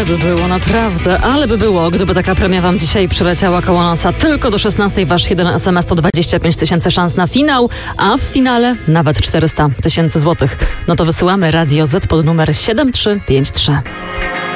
by było, naprawdę, ale by było, gdyby taka premia wam dzisiaj przyleciała koło nosa. Tylko do 16 wasz jeden SMS to 25 000 szans na finał, a w finale nawet 400 000 złotych. No to wysyłamy Radio Z pod numer 7353.